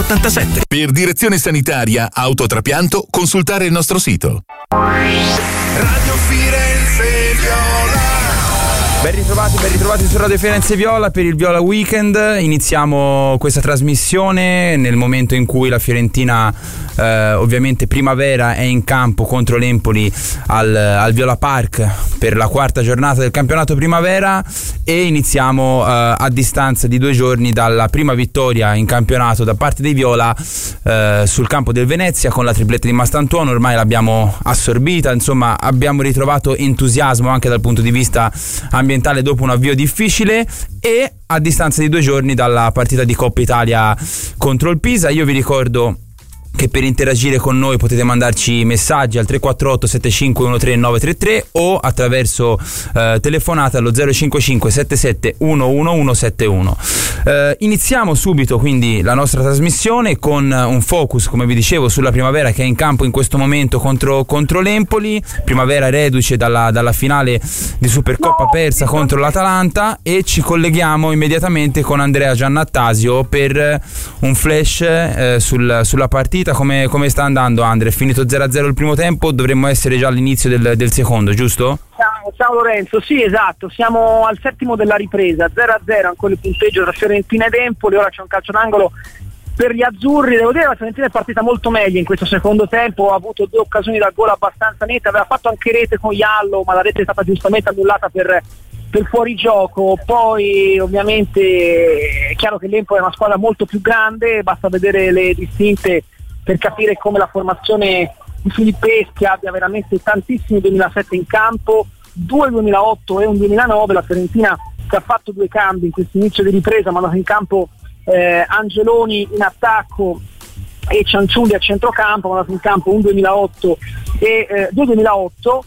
87. Per direzione sanitaria, autotrapianto, consultare il nostro sito. Radio Firenze Viola. Ben ritrovati su Radio Firenze Viola per il Viola Weekend. Iniziamo questa trasmissione nel momento in cui la Fiorentina, ovviamente Primavera, è in campo contro l'Empoli al Viola Park per la quarta giornata del campionato Primavera, e iniziamo a distanza di 2 giorni dalla prima vittoria in campionato da parte dei Viola sul campo del Venezia con la tripletta di Mastantuono. Ormai l'abbiamo assorbita, insomma abbiamo ritrovato entusiasmo anche dal punto di vista ambientale dopo un avvio difficile, e a distanza di 2 giorni dalla partita di Coppa Italia contro il Pisa. Io vi ricordo che per interagire con noi potete mandarci messaggi al 348 75 13 933 o attraverso telefonata allo 055 77 11171. Iniziamo subito quindi la nostra trasmissione con un focus, come vi dicevo, sulla Primavera che è in campo in questo momento contro l'Empoli. Primavera reduce dalla finale di Supercoppa persa contro l'Atalanta, e ci colleghiamo immediatamente con Andrea Giannattasio per un flash sulla partita. Come sta andando, Andre? È finito 0-0 il primo tempo, dovremmo essere già all'inizio del secondo, giusto? Ciao Lorenzo, sì, esatto, siamo al settimo della ripresa, 0-0 ancora il punteggio tra Fiorentina ed Empoli. Ora c'è un calcio d'angolo per gli azzurri. Devo dire che la Fiorentina è partita molto meglio in questo secondo tempo, ha avuto 2 occasioni da gol abbastanza nette, aveva fatto anche rete con Iallo, ma la rete è stata giustamente annullata per fuorigioco. Poi ovviamente è chiaro che l'Empoli è una squadra molto più grande, basta vedere le distinte per capire come la formazione di Filippeschi abbia veramente tantissimi 2007 in campo, 2 2008 e un 2009. La Fiorentina che ha fatto 2 cambi in questo inizio di ripresa, ma ha dato in campo Angeloni in attacco e Cianciulli a centrocampo, ha dato in campo un 2008 e 2 2008,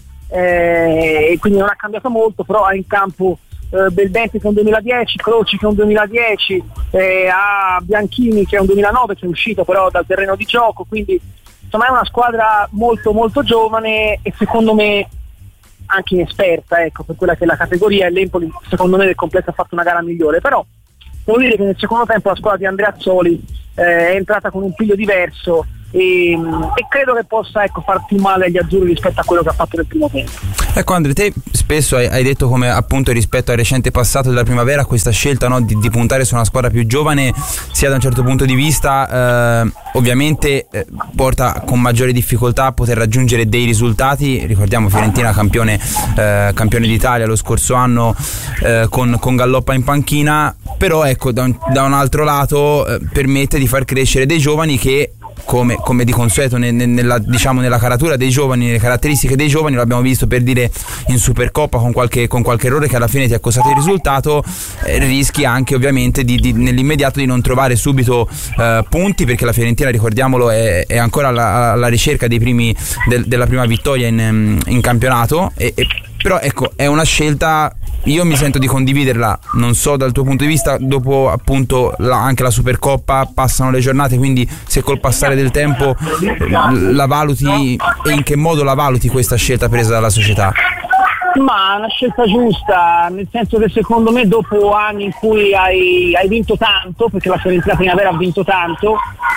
e quindi non ha cambiato molto, però ha in campo Belbenti che è un 2010, Croci che è un 2010, a Bianchini che è un 2009 che è uscito però dal terreno di gioco, quindi insomma è una squadra molto molto giovane e secondo me anche esperta, ecco, per quella che è la categoria. E l'Empoli secondo me del completo ha fatto una gara migliore, però devo dire che nel secondo tempo la squadra di Andrea Azzoli è entrata con un piglio diverso e credo che possa, ecco, far più male agli azzurri rispetto a quello che ha fatto nel primo tempo. Ecco Andre, te spesso hai detto come appunto rispetto al recente passato della Primavera questa scelta, no, di puntare su una squadra più giovane sia da un certo punto di vista ovviamente porta con maggiore difficoltà a poter raggiungere dei risultati. Ricordiamo Fiorentina campione d'Italia lo scorso anno con Galloppa in panchina, però ecco da un altro lato permette di far crescere dei giovani che come di consueto nella caratura dei giovani, nelle caratteristiche dei giovani, lo abbiamo visto per dire in Supercoppa con qualche errore che alla fine ti ha costato il risultato, rischi anche ovviamente nell'immediato di non trovare subito punti, perché la Fiorentina, ricordiamolo, è ancora alla ricerca dei primi della prima vittoria in campionato, però ecco è una scelta, io mi sento di condividerla, non so dal tuo punto di vista, dopo appunto anche la Supercoppa, passano le giornate, quindi se col passare del tempo la valuti, e in che modo la valuti questa scelta presa dalla società? Ma una scelta giusta, nel senso che secondo me dopo anni in cui hai vinto tanto, perché la Fiorentina Primavera ha vinto tanto,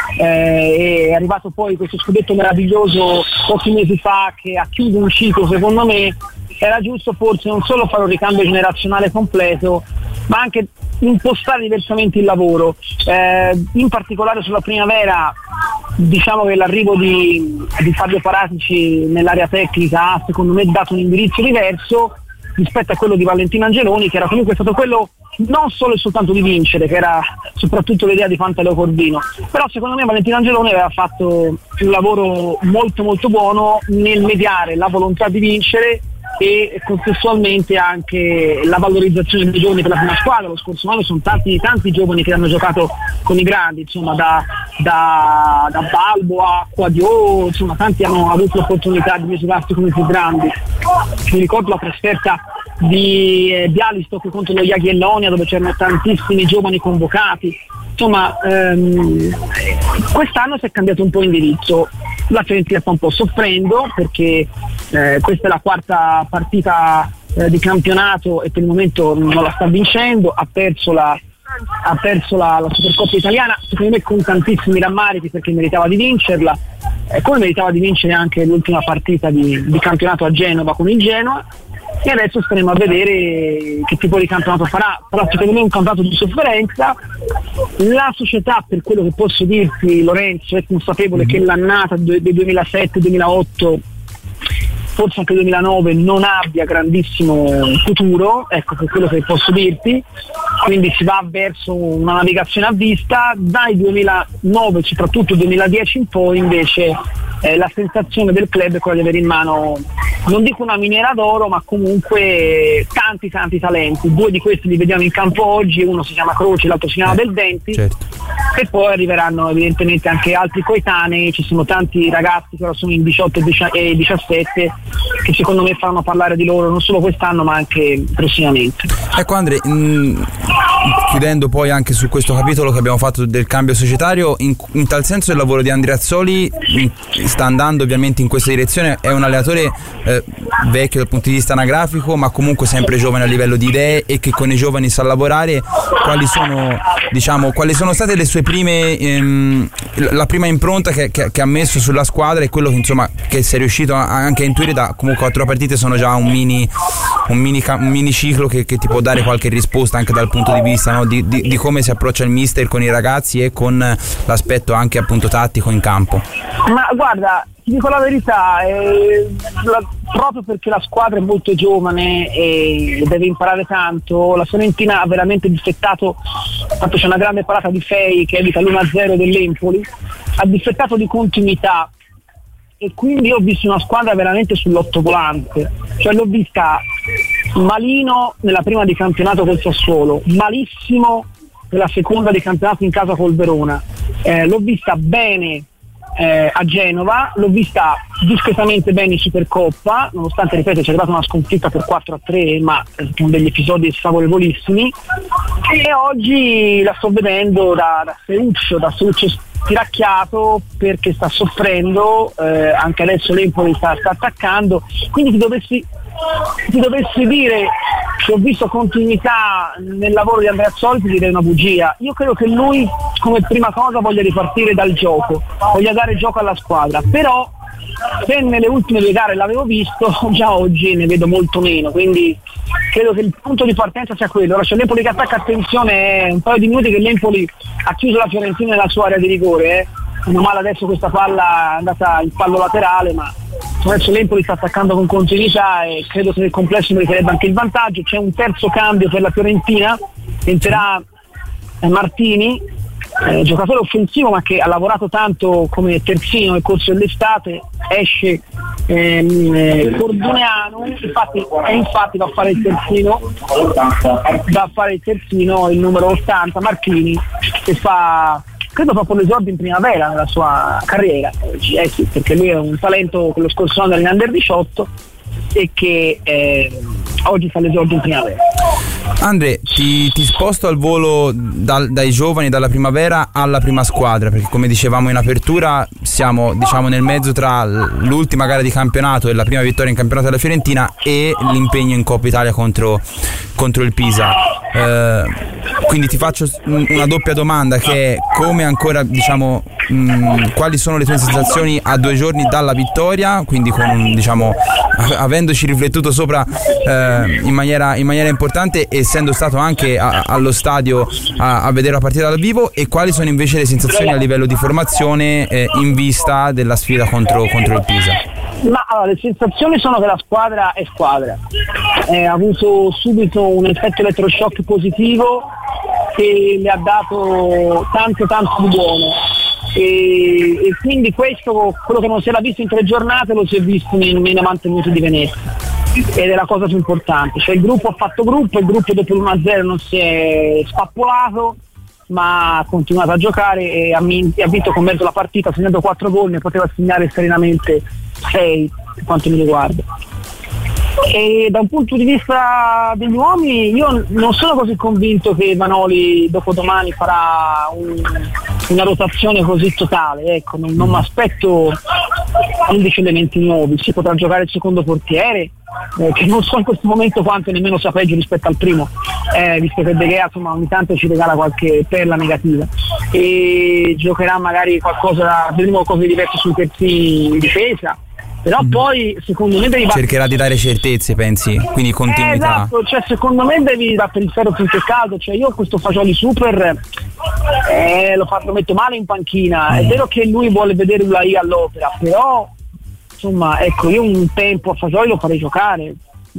è arrivato poi questo scudetto meraviglioso pochi mesi fa che ha chiuso un ciclo, secondo me era giusto forse non solo fare un ricambio generazionale completo, ma anche impostare diversamente il lavoro, in particolare sulla Primavera. Diciamo che l'arrivo di Fabio Paratici nell'area tecnica ha secondo me dato un indirizzo diverso rispetto a quello di Valentino Angeloni, che era comunque stato quello non solo e soltanto di vincere, che era soprattutto l'idea di Pantaleo Corvino, però secondo me Valentino Angeloni aveva fatto un lavoro molto molto buono nel mediare la volontà di vincere e contestualmente anche la valorizzazione dei giovani per la prima squadra. Lo scorso anno sono tanti giovani che hanno giocato con i grandi, insomma da Balbo a Quadio, insomma tanti hanno avuto l'opportunità di misurarsi con i più grandi. Mi ricordo la trasferta di Bialystok contro lo Jagiellonia, dove c'erano tantissimi giovani convocati. Insomma quest'anno si è cambiato un po' indirizzo, la Fiorentina sta un po' soffrendo perché questa è la quarta partita di campionato e per il momento non la sta vincendo, ha perso la ha perso la Supercoppa italiana, secondo me con tantissimi rammarichi, perché meritava di vincerla, come meritava di vincere anche l'ultima partita di campionato a Genova con il Genoa, e adesso staremo a vedere che tipo di campionato farà. Però secondo me è un campionato di sofferenza. La società, per quello che posso dirti, Lorenzo, è consapevole che l'annata del 2007-2008, forse anche il 2009, non abbia grandissimo futuro, ecco, per quello che posso dirti, quindi si va verso una navigazione a vista. Dai 2009, soprattutto 2010 in poi, invece la sensazione del club è quella di avere in mano, non dico una miniera d'oro, ma comunque tanti talenti. 2 di questi li vediamo in campo oggi, uno si chiama Croce, l'altro si chiama Beldenti, certo. E poi arriveranno evidentemente anche altri coetanei. Ci sono tanti ragazzi che ora sono in 18 e 17 che secondo me faranno parlare di loro non solo quest'anno ma anche prossimamente. Ecco Andre, chiudendo poi anche su questo capitolo che abbiamo fatto del cambio societario, in tal senso il lavoro di Andreazzoli sta andando ovviamente in questa direzione. È un allenatore vecchio dal punto di vista anagrafico, ma comunque sempre giovane a livello di idee, e che con i giovani sa lavorare. Quali sono state le sue prime la prima impronta che ha messo sulla squadra, e quello che insomma che si è riuscito anche a intuire da comunque 4 partite sono già un mini ciclo che ti può dare qualche risposta anche dal punto di vista, no, di come si approccia il mister con i ragazzi e con l'aspetto anche appunto tattico in campo. Ma guarda, ti dico la verità, proprio perché la squadra è molto giovane e deve imparare tanto, la Fiorentina ha veramente difettato, infatti c'è una grande parata di Fei che evita l'1-0 dell'Empoli, ha difettato di continuità, e quindi ho visto una squadra veramente sull'ottovolante, cioè l'ho vista malino nella prima di campionato col Sassuolo, malissimo nella seconda di campionato in casa col Verona, l'ho vista bene a Genova, l'ho vista discretamente bene in Supercoppa, nonostante, ripeto, c'è arrivata una sconfitta per 4-3, ma con degli episodi sfavorevolissimi, e oggi la sto vedendo da Seuccio stiracchiato, perché sta soffrendo, anche adesso l'Empoli sta attaccando, quindi ti dovessi dire che ho visto continuità nel lavoro di Andreazzoli, ti direi una bugia. Io credo che lui come prima cosa voglia ripartire dal gioco, voglia dare gioco alla squadra, però se nelle ultime 2 gare l'avevo visto, già oggi ne vedo molto meno, quindi credo che il punto di partenza sia quello. Ora c'è l'Empoli che attacca, attenzione, è un paio di minuti che l'Empoli ha chiuso la Fiorentina nella sua area di rigore, meno male adesso questa palla è andata in fallo laterale, ma adesso l'Empoli sta attaccando con continuità e credo che nel complesso meriterebbe anche il vantaggio. C'è un terzo cambio per la Fiorentina, entrerà Martini, giocatore offensivo ma che ha lavorato tanto come terzino nel corso dell'estate. Esce Corduneanu, infatti va a fare il terzino il numero 80 Marchini, che fa credo proprio l'esordio in primavera nella sua carriera, sì, perché lui è un talento con lo scorso anno in Under 18 e che oggi fa l'esordio in primavera. Andre, ti sposto al volo dai giovani, dalla primavera alla prima squadra, perché come dicevamo in apertura siamo nel mezzo tra l'ultima gara di campionato e la prima vittoria in campionato della Fiorentina e l'impegno in Coppa Italia contro il Pisa. Quindi ti faccio una doppia domanda, che è come ancora quali sono le tue sensazioni a 2 giorni dalla vittoria, quindi avendoci riflettuto sopra in maniera importante, essendo stato anche allo stadio a vedere la partita dal vivo, e quali sono invece le sensazioni a livello di formazione in vista della sfida contro il Pisa? Ma allora, le sensazioni sono che la squadra è squadra, ha avuto subito un effetto elettroshock positivo che le ha dato tanto di buono, e quindi questo, quello che non si era visto in 3 giornate, lo si è visto nei 90 minuti di Venezia, ed è la cosa più importante. Cioè il gruppo ha fatto gruppo, il gruppo dopo l'1-0 non si è spappolato, ma ha continuato a giocare e ha vinto con mezzo la partita, ha segnato 4 gol, ne poteva segnare serenamente 6 per quanto mi riguarda. E da un punto di vista degli uomini, io non sono così convinto che Vanoli dopodomani farà una rotazione così totale, non mi aspetto 11 elementi nuovi. Si potrà giocare il secondo portiere, che non so in questo momento quanto nemmeno sia peggio rispetto al primo, visto che De Gea insomma ogni tanto ci regala qualche perla negativa, e giocherà magari vedremo qualcosa di diverso sui terzi di difesa. Però poi secondo me cercherà di dare certezze, pensi? Quindi continuità. Esatto, cioè secondo me devi dare per il ferro finché è caldo. Cioè io questo Fagioli super lo metto male in panchina. È vero che lui vuole vedere Ulai all'opera, però insomma ecco, io un tempo a Fagioli lo farei giocare.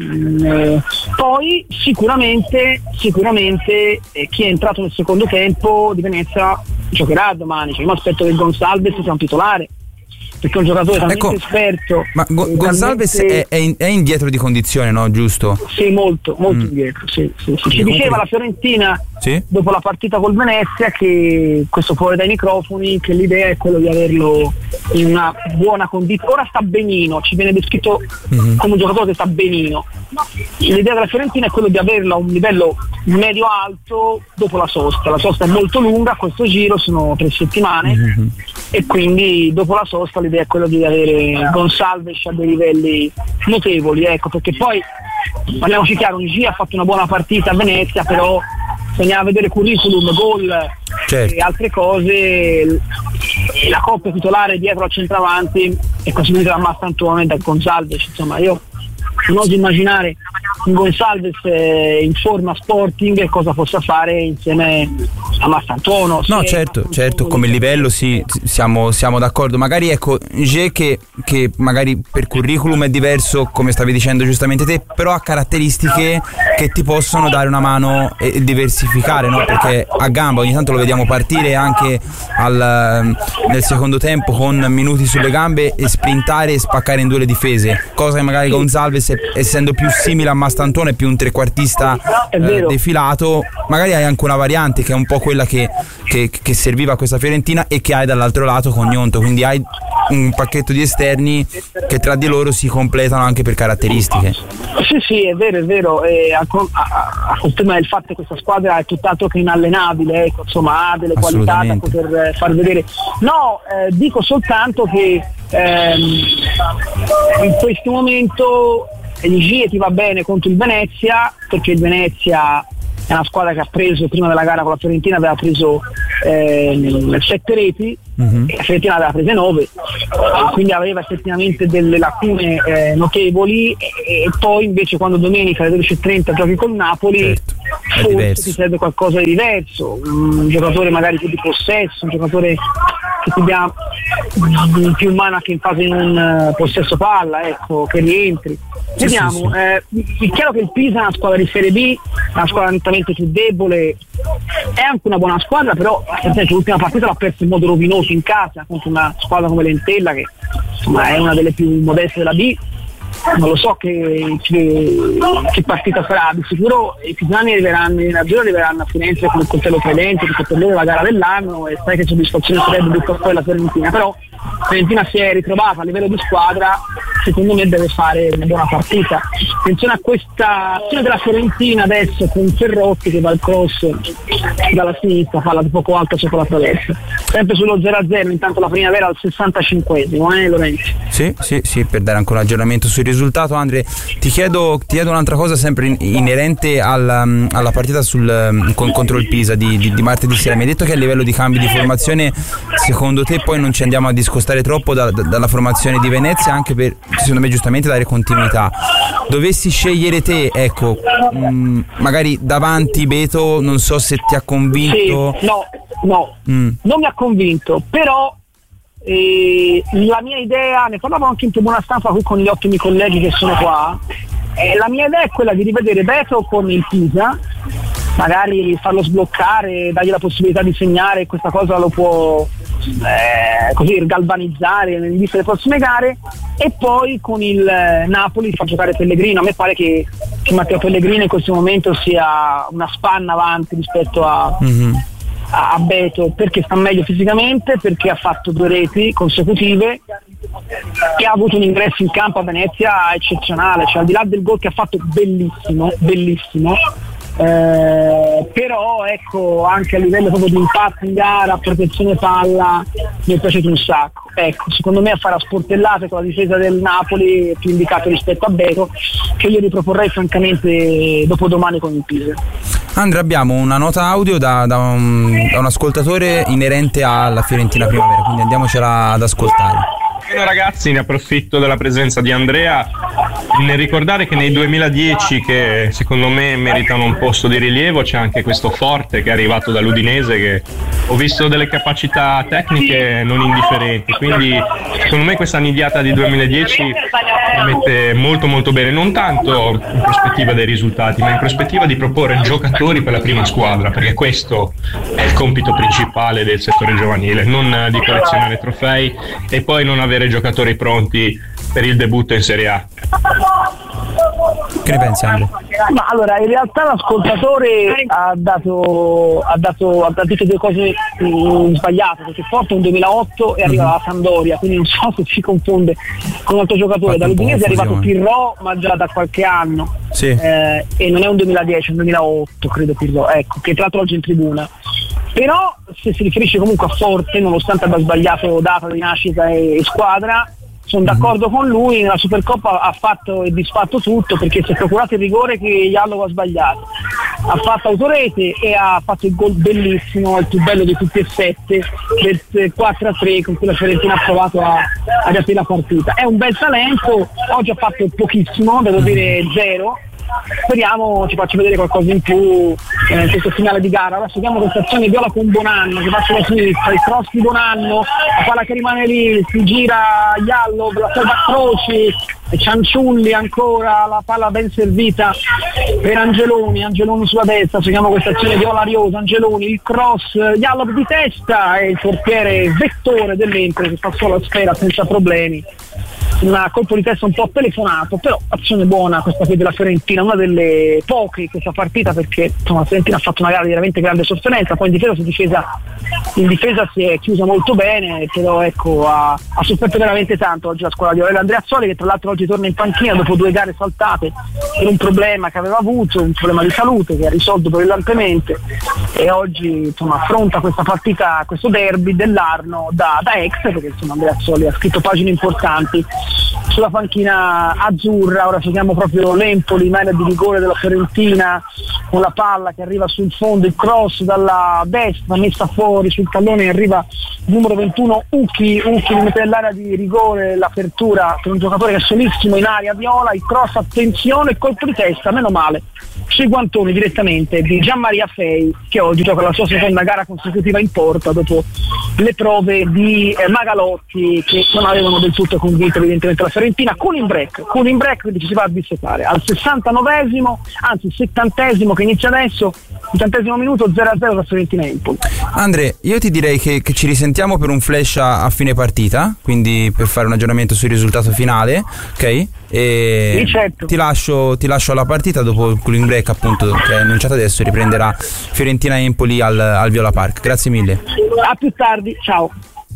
Poi sicuramente chi è entrato nel secondo tempo di Venezia giocherà domani. Cioè io mi aspetto che Gonçalves sia un titolare, perché è un giocatore talmente esperto. Ma Gonçalves è indietro di condizione, no? Giusto? Sì, molto indietro. Sì. Ci diceva la Fiorentina dopo la partita col Venezia, che questo fuori dai microfoni, che l'idea è quello di averlo in una buona condizione. Ora sta benino, ci viene descritto come un giocatore che sta benino. L'idea della Fiorentina è quello di averlo a un livello medio-alto dopo la sosta. La sosta è molto lunga, questo giro sono 3 settimane, e quindi dopo la sosta l'idea è quella di avere Gonçalves a dei livelli notevoli, ecco, perché poi parliamoci chiaro, G ha fatto una buona partita a Venezia, però bisognava vedere curriculum, gol e altre cose. La coppia titolare dietro al centravanti è costituita da Mastantuono e da Gonçalves. Insomma, io non oso immaginare un Gonçalves in forma Sporting e cosa possa fare insieme a Mastantuono. No, certo, come livello sì, siamo d'accordo. Magari ecco, G che magari per curriculum è diverso, come stavi dicendo giustamente te, però ha caratteristiche che ti possono dare una mano e diversificare, no? Perché a gamba ogni tanto lo vediamo partire anche nel secondo tempo con minuti sulle gambe e sprintare e spaccare in 2 le difese, cosa che magari Gonçalves, essendo più simile a Mastantuono, è più un trequartista defilato. Magari hai anche una variante che è un po' quella che serviva a questa Fiorentina e che hai dall'altro lato con Gnonto, quindi hai un pacchetto di esterni che tra di loro si completano anche per caratteristiche. Sì, è vero, a conferma del fatto che questa squadra è tutt'altro che inallenabile, ecco, insomma ha delle qualità da poter far vedere. No, dico soltanto che in questo momento G ti va bene contro il Venezia, perché il Venezia è una squadra che ha preso prima della gara con la Fiorentina, aveva preso 7 reti, e la Fiorentina aveva prese 9, quindi aveva effettivamente delle lacune notevoli, e poi invece quando domenica alle 12:30 giochi col Napoli, forse ti serve qualcosa di diverso, un giocatore magari più di possesso, un giocatore che ti dia più mano anche in fase non possesso palla, ecco, che rientri. Vediamo, è chiaro che il Pisa è una squadra di Serie B, è una squadra nettamente più debole, è anche una buona squadra, però per esempio l'ultima partita l'ha persa in modo rovinoso in casa contro una squadra come l'Entella, che insomma è una delle più modeste della B. Non lo so che partita sarà, di sicuro i pisani arriveranno a Firenze con il coltello credente, perché per loro è la gara dell'anno e sai che soddisfazione sarebbe buttare fuori la Fiorentina, però la Fiorentina si è ritrovata a livello di squadra, secondo me deve fare una buona partita. Attenzione a questa azione della Fiorentina adesso con Ferrotti che va al cross dalla sinistra, palla di poco alta sopra la traversa, sempre sullo 0-0, intanto la Primavera al 65esimo, Lorenzo? Sì, per dare ancora un aggiornamento sul risultato. Andre, ti chiedo un'altra cosa sempre inerente alla partita contro il Pisa di martedì sera. Mi hai detto che a livello di cambi di formazione secondo te poi non ci andiamo a discostare troppo dalla formazione di Venezia, anche per, secondo me, giustamente dare continuità. Dovessi scegliere te, ecco, magari davanti Beto, non so se ti ha convinto. Sì, no, non mi ha convinto, però la mia idea, ne parlavo anche in tribuna stampa qui con gli ottimi colleghi che sono qua, la mia idea è quella di rivedere Beto con il Pisa, magari farlo sbloccare, dargli la possibilità di segnare, questa cosa lo può così galvanizzare in vista delle prossime gare, e poi con il Napoli far giocare Pellegrino. A me pare che Matteo Pellegrino in questo momento sia una spanna avanti rispetto a Beto, perché sta meglio fisicamente, perché ha fatto 2 reti consecutive e ha avuto un ingresso in campo a Venezia eccezionale, cioè al di là del gol che ha fatto bellissimo, però ecco, anche a livello proprio di impatto in gara, protezione palla, mi è piaciuto un sacco. Ecco, secondo me a fare a sportellate con la difesa del Napoli è più indicato rispetto a Beto, che io riproporrei francamente dopodomani con il Pisa. Andrea, abbiamo una nota audio da un ascoltatore inerente alla Fiorentina Primavera, quindi andiamocela ad ascoltare. Buongiorno ragazzi, ne approfitto della presenza di Andrea nel ricordare che nei 2010, che secondo me meritano un posto di rilievo, c'è anche questo Forte che è arrivato dall'Udinese, che ho visto delle capacità tecniche non indifferenti, quindi secondo me questa nidiata di 2010 mette molto molto bene, non tanto in prospettiva dei risultati, ma in prospettiva di proporre giocatori per la prima squadra, perché questo è il compito principale del settore giovanile, non di collezionare trofei e poi non avere giocatori pronti per il debutto in Serie A. Che ne pensi, Andrea? Ma allora, in realtà l'ascoltatore ha detto due cose sbagliate, perché Forte è un 2008 e arriva dalla Sampdoria, quindi non so se si confonde con un altro giocatore. Dall'Udinese è arrivato Pirro, ma già da qualche anno, sì. E non è un 2010, è un 2008 credo Pirro, ecco, che tra l'altro oggi è in tribuna. Però se si riferisce comunque a Forte, nonostante abbia sbagliato data di nascita e squadra, sono d'accordo con lui. Nella Supercoppa ha fatto e disfatto tutto, perché si è procurato il rigore che Jallow ha sbagliato, ha fatto autorete e ha fatto il gol bellissimo, il più bello di tutti e 7, del 4-3 con cui la Fiorentina ha provato a riaprire la partita. È un bel talento, oggi ha fatto pochissimo, devo dire 0. Speriamo ci faccia vedere qualcosa in più in questo finale di gara. Adesso vediamo questa azione Viola con Bonanno che passa la sinistra, il cross di Bonanno, la palla che rimane lì, si gira Jallow, la salva Croci, Cianciulli ancora, la palla ben servita per Angeloni sulla destra, seguiamo questa azione Viola Ariosa, Angeloni, il cross, Jallow di testa e il portiere vettore dell'Empoli che fa solo la sfera senza problemi. Un colpo di testa un po' telefonato, però azione buona questa qui della Fiorentina, una delle poche in questa partita, perché insomma la Fiorentina ha fatto una gara di veramente grande sofferenza, poi in difesa si è chiusa molto bene, però ecco ha sofferto veramente tanto oggi la squadra di Aurelio Andreazzoli, che tra l'altro oggi torna in panchina dopo 2 gare saltate per un problema che aveva avuto, un problema di salute che ha risolto brillantemente, e oggi insomma affronta questa partita, questo derby dell'Arno da ex, perché insomma Andreazzoli ha scritto pagine importanti sulla panchina azzurra. Ora seguiamo proprio l'Empoli, in area di rigore della Fiorentina, con la palla che arriva sul fondo, il cross dalla destra messa fuori sul tallone, arriva il numero 21 Uchi mette nell'area di rigore, l'apertura per un giocatore che è solissimo in area viola, il cross, attenzione, il colpo di testa, meno male, sui guantoni direttamente di Gianmaria Fei, che oggi gioca la sua seconda gara consecutiva in porta dopo le prove di Magalotti che non avevano del tutto convinto evidentemente la Fiorentina. Cooling break, quindi ci si va a dissettare al 69esimo, anzi 70esimo che inizia adesso, 70esimo minuto, 0-0 tra Fiorentina e Empoli. Andre, io ti direi che ci risentiamo per un flash a fine partita, quindi per fare un aggiornamento sul risultato finale, ok? E sì, certo. ti lascio alla partita dopo il cooling break, appunto, che è annunciato adesso, riprenderà Fiorentina-Empoli al Viola Park. Grazie mille. A più tardi, ciao.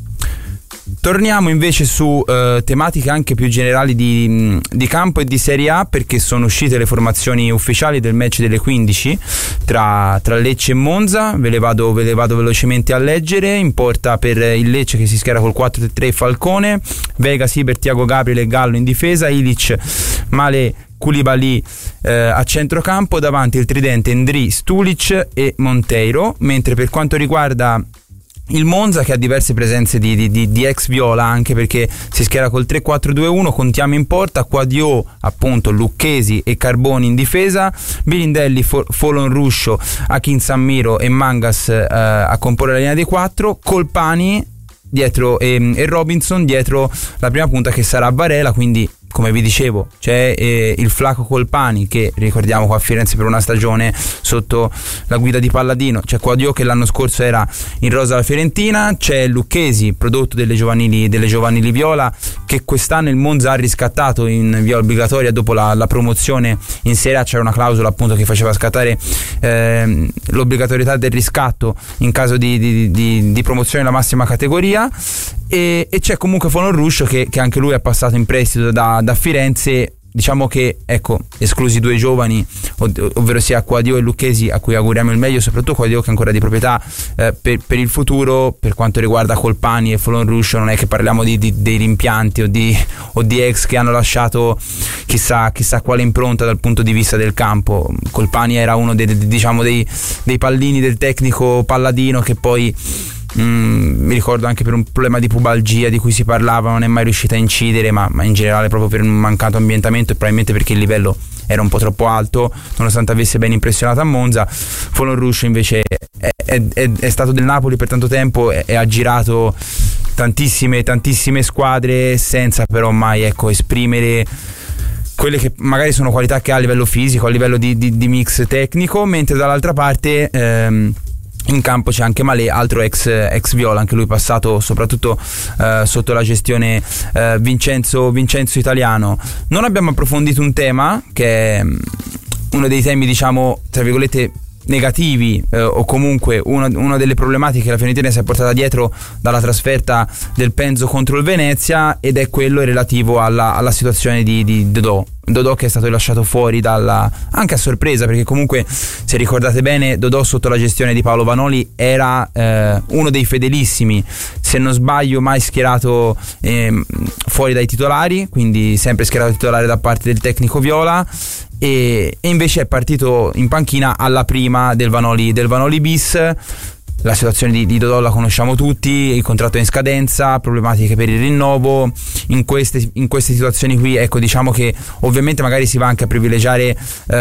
Torniamo invece su tematiche anche più generali di campo e di Serie A, perché sono uscite le formazioni ufficiali del match delle 15 tra Lecce e Monza. Ve le vado velocemente a leggere. In porta per il Lecce, che si schiera col 4-3 Falcone, Vega, Siber, Thiago Gabriel e Gallo in difesa, Ilic, Male, Koulibaly a centrocampo, davanti il tridente Ndri, Stulic e Monteiro. Mentre per quanto riguarda il Monza, che ha diverse presenze di ex viola, anche perché si schiera col 3-4-2-1, contiamo in porta Quadio, appunto, Lucchesi e Carboni in difesa, Birindelli, Folon Ruscio, Akin Sammiro e Mangas a comporre la linea dei 4, Colpani dietro e Robinson dietro la prima punta, che sarà Varela. Quindi, come vi dicevo, c'è il Flaco Colpani, che ricordiamo qua a Firenze per una stagione sotto la guida di Palladino, c'è Quadio che l'anno scorso era in rosa alla Fiorentina, c'è Lucchesi, prodotto delle giovanili viola, che quest'anno il Monza ha riscattato in via obbligatoria dopo la promozione in Serie A. C'era una clausola appunto che faceva scattare l'obbligatorietà del riscatto in caso di promozione alla massima categoria. E c'è comunque Folon Ruscio che anche lui è passato in prestito da Firenze, diciamo che, ecco, esclusi 2 giovani, ovvero sia Quadio e Lucchesi, a cui auguriamo il meglio, soprattutto Quadio che è ancora di proprietà, per il futuro. Per quanto riguarda Colpani e Folon Ruscio non è che parliamo dei rimpianti o di ex che hanno lasciato chissà quale impronta dal punto di vista del campo. Colpani era uno dei pallini del tecnico Palladino, che poi mi ricordo anche per un problema di pubalgia di cui si parlava non è mai riuscita a incidere, ma in generale proprio per un mancato ambientamento e probabilmente perché il livello era un po' troppo alto, nonostante avesse ben impressionato a Monza. Folon Ruscio invece è stato del Napoli per tanto tempo e ha girato tantissime squadre senza però mai, ecco, esprimere quelle che magari sono qualità che ha a livello fisico, a livello di mix tecnico, mentre dall'altra parte in campo c'è anche Malé, altro ex Viola, anche lui passato soprattutto sotto la gestione Vincenzo Italiano. Non abbiamo approfondito un tema che è uno dei temi, diciamo, tra virgolette negativi, o comunque una delle problematiche che la Fiorentina si è portata dietro dalla trasferta del Penzo contro il Venezia, ed è quello relativo alla situazione di Dodò, che è stato lasciato fuori anche a sorpresa, perché comunque, se ricordate bene, Dodò sotto la gestione di Paolo Vanoli era uno dei fedelissimi, se non sbaglio mai schierato fuori dai titolari, quindi sempre schierato titolare da parte del tecnico Viola, e invece è partito in panchina alla prima del Vanoli bis. La situazione di Dodò la conosciamo tutti, il contratto è in scadenza, problematiche per il rinnovo. In queste situazioni qui, ecco, diciamo che ovviamente magari si va anche a privilegiare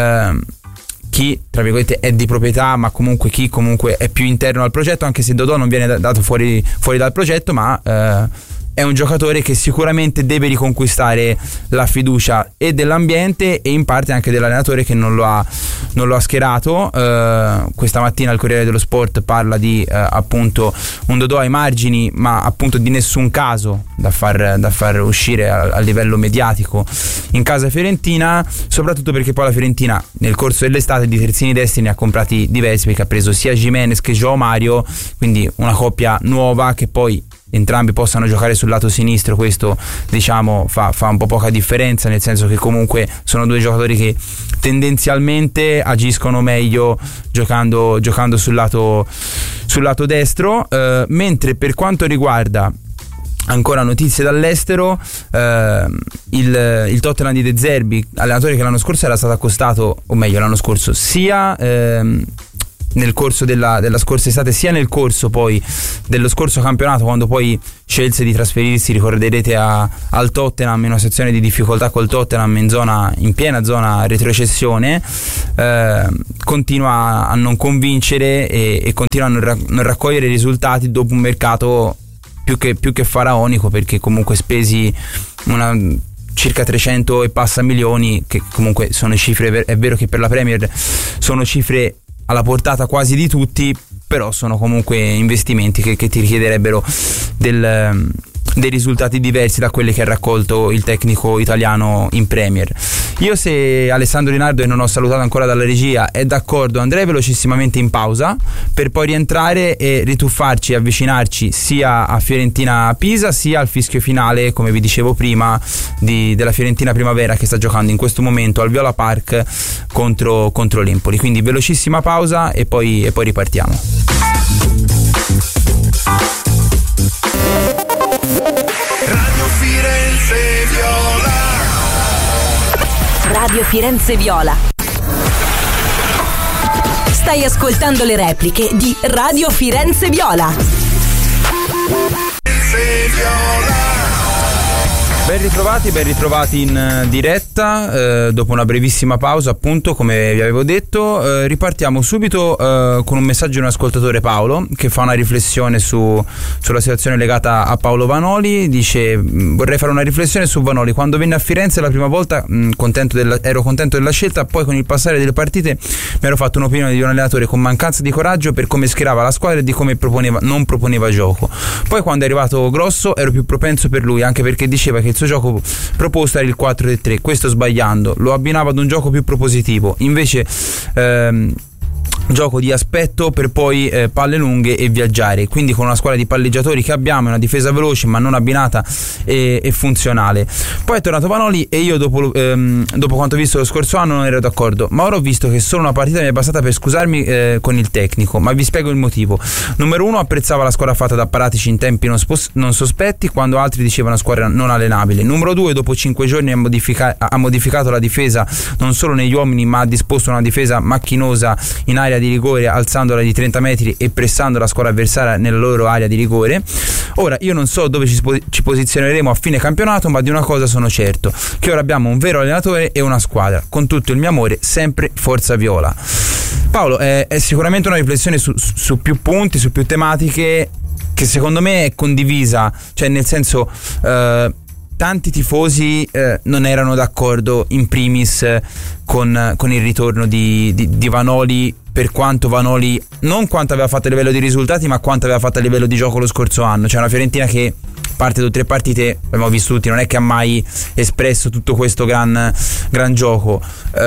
chi, tra virgolette, è di proprietà, ma comunque chi comunque è più interno al progetto, anche se Dodò non viene dato fuori dal progetto, ma è un giocatore che sicuramente deve riconquistare la fiducia e dell'ambiente e in parte anche dell'allenatore, che non lo ha schierato. Questa mattina il Corriere dello Sport parla di appunto un Dodò ai margini, ma appunto di nessun caso da far uscire a livello mediatico in casa fiorentina, soprattutto perché poi la Fiorentina nel corso dell'estate di terzini destri ne ha comprati diversi, perché ha preso sia Gimenez che João Mario, quindi una coppia nuova che poi entrambi possano giocare sul lato sinistro. Questo, diciamo, fa un po' poca differenza, nel senso che comunque sono 2 giocatori che tendenzialmente agiscono meglio giocando sul lato destro, mentre per quanto riguarda ancora notizie dall'estero, il Tottenham di De Zerbi, allenatore che l'anno scorso era stato accostato, o meglio l'anno scorso sia nel corso della scorsa estate, sia nel corso poi dello scorso campionato, quando poi scelse di trasferirsi, ricorderete, al Tottenham, in una situazione di difficoltà col Tottenham in piena zona retrocessione. Continua a non convincere e continua a non raccogliere risultati dopo un mercato più che faraonico, perché comunque spesi circa 300 e passa milioni, che comunque sono cifre, è vero che per la Premier sono cifre alla portata quasi di tutti, però sono comunque investimenti che ti richiederebbero dei risultati diversi da quelli che ha raccolto il tecnico italiano in Premier. Io, se Alessandro Rinaldo, e non ho salutato ancora dalla regia, è d'accordo, andrei velocissimamente in pausa per poi rientrare e rituffarci e avvicinarci sia a Fiorentina-Pisa sia al fischio finale, come vi dicevo prima, della Fiorentina Primavera, che sta giocando in questo momento al Viola Park contro l'Empoli. Quindi velocissima pausa e poi ripartiamo. Radio Firenze Viola. Radio Firenze Viola. Stai ascoltando le repliche di Radio Firenze Viola. Firenze Viola. Ben ritrovati in diretta dopo una brevissima pausa, appunto, come vi avevo detto. Ripartiamo subito con un messaggio di un ascoltatore, Paolo, che fa una riflessione sulla situazione legata a Paolo Vanoli. Dice: vorrei fare una riflessione su Vanoli. Quando venne a Firenze la prima volta ero contento della scelta, poi con il passare delle partite mi ero fatto un'opinione di un allenatore con mancanza di coraggio per come schierava la squadra e di come non proponeva gioco. Poi quando è arrivato Grosso ero più propenso per lui, anche perché diceva che il suo gioco proposto era il 4-3, questo sbagliando, lo abbinava ad un gioco più propositivo. Invece gioco di aspetto per poi palle lunghe e viaggiare, quindi con una squadra di palleggiatori che abbiamo, una difesa veloce ma non abbinata e funzionale. Poi è tornato Vanoli e io dopo quanto visto lo scorso anno non ero d'accordo, ma ora ho visto che solo una partita mi è bastata per scusarmi con il tecnico, ma vi spiego il motivo. Numero 1, apprezzava la squadra fatta da Paratici in tempi non sospetti, quando altri dicevano squadra non allenabile. Numero 2, dopo 5 giorni ha modificato la difesa non solo negli uomini, ma ha disposto una difesa macchinosa in area di rigore, alzandola di 30 metri e pressando la squadra avversaria nella loro area di rigore. Ora io non so dove ci posizioneremo a fine campionato, ma di una cosa sono certo, che ora abbiamo un vero allenatore e una squadra. Con tutto il mio amore, sempre Forza Viola. Paolo, è sicuramente una riflessione su più punti, su più tematiche, che secondo me è condivisa, cioè nel senso tanti tifosi non erano d'accordo in primis con il ritorno di Vanoli, per quanto Vanoli, non quanto aveva fatto a livello di risultati, ma quanto aveva fatto a livello di gioco lo scorso anno. Cioè una Fiorentina che parte 2 o 3 partite, abbiamo visto tutti, non è che ha mai espresso tutto questo gran gioco.